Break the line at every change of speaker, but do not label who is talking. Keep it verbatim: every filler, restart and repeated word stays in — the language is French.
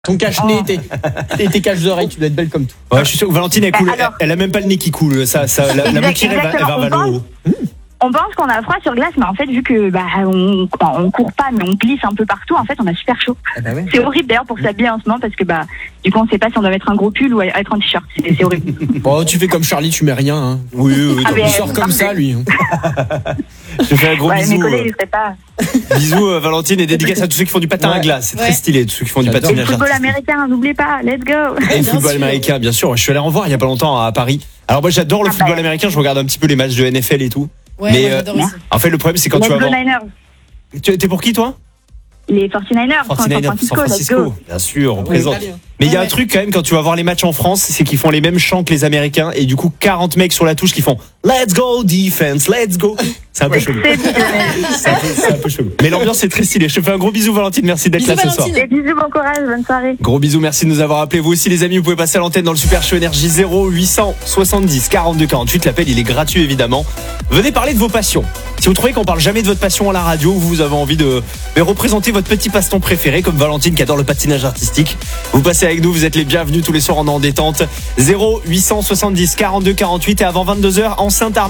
Ton cache-nez,
Oh.
tes, tes, tes caches d'oreilles, tu dois être belle comme tout.
Ouais, je suis sûr que Valentine est cool.
Bah, alors-
elle, elle a même pas le nez qui coule. Ça, ça, la, la moquille, elle va, elle va
Exactement.
vers le haut.
On pense qu'on a froid sur glace, mais en fait, vu que bah on, on court pas, mais on glisse un peu partout, en fait, on a super chaud.
Ah bah ouais.
C'est horrible d'ailleurs pour s'habiller en ce moment parce que bah du coup, on sait pas si on doit mettre un gros pull ou être en t-shirt. C'est, c'est horrible.
Bon, tu fais comme Charlie, tu mets rien. Hein.
Oui, oui, oui.
Ah, mais-
Il sort comme ça, lui. hein.
Je te fais un gros
Ouais, mes
bisou.
collègues,
euh,
ils seraient pas.
Bisous, euh, Valentine, et dédicace à tous ceux qui font du patin à
Ouais.
glace. C'est
Ouais.
très stylé, tous ceux qui font du
J'adore.
Et le
patinage
football
artistique.
américain, n'oubliez pas, let's go.
Et le
Bien
football
sûr.
américain, bien sûr. Je suis allé en voir il y a pas longtemps à Paris. Alors moi, j'adore le
Ah
football
bah.
américain. Je regarde un petit peu les matchs de N F L et tout.
Ouais,
Mais,
moi,
euh,
j'adore aussi.
En fait, le problème, c'est quand
Let's
tu vas
go
voir.
Niners.
Tu T'es pour qui, toi?
Les forty-niners, San
forty-niners,
Francisco,
San
let's
Francisco.
go.
Bien sûr, on
Ouais,
présente.
italien.
Mais il y a
Ouais,
un
ouais.
truc quand même quand tu vas voir les matchs en France, c'est qu'ils font les mêmes chants que les Américains et du coup quarante mecs sur la touche qui font Let's go defense, let's go. C'est un peu chelou.
C'est bien.
C'est un peu, c'est un peu chelou. Mais l'ambiance est très stylée. Je te fais un gros bisou, Valentine. Merci d'être
Bisous,
là ce soir.
Valentine.
Et bisous, bon courage, bonne soirée.
Gros bisous, merci de nous avoir appelés. Vous aussi, les amis, vous pouvez passer à l'antenne dans le Super Show Énergie zéro huit cent soixante-dix quarante-deux quarante-huit. L'appel, il est gratuit, évidemment. Venez parler de vos passions. Si vous trouvez qu'on parle jamais de votre passion à la radio, ou vous avez envie de de représenter votre petit passe-temps préféré, comme Valentine qui adore le patinage artistique, vous passez avec nous. Vous êtes les bienvenus tous les soirs en en détente. zéro huit cent soixante-dix quarante-deux quarante-huit et avant vingt-deux heures, enceinte armée.